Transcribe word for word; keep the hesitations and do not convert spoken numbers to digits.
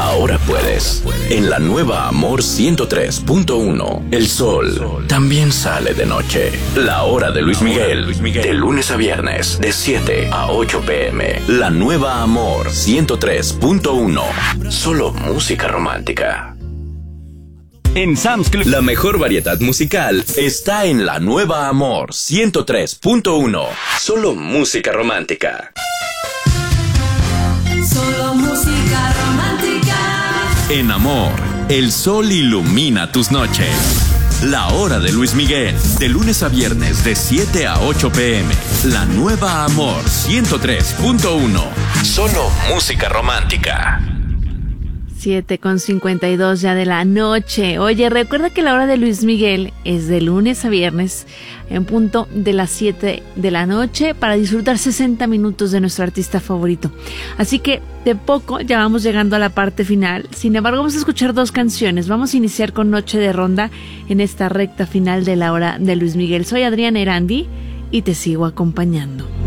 ahora puedes. En la nueva Amor ciento tres punto uno, el sol también sale de noche. La hora de Luis Miguel, de lunes a viernes, de siete a ocho pm. La nueva Amor ciento tres punto uno, solo música romántica. En Sam's Club, la mejor variedad musical está en la nueva Amor ciento tres punto uno, solo música romántica. Solo música romántica. En Amor, el sol ilumina tus noches. La hora de Luis Miguel, de lunes a viernes de siete a ocho pm. La nueva Amor ciento tres punto uno, solo música romántica. siete con cincuenta y dos ya de la noche. Oye, recuerda que la hora de Luis Miguel es de lunes a viernes en punto de las siete de la noche para disfrutar sesenta minutos de nuestro artista favorito. Así que de poco ya vamos llegando a la parte final. Sin embargo, vamos a escuchar dos canciones. Vamos a iniciar con Noche de Ronda en esta recta final de la hora de Luis Miguel. Soy Adriana Erandi y te sigo acompañando.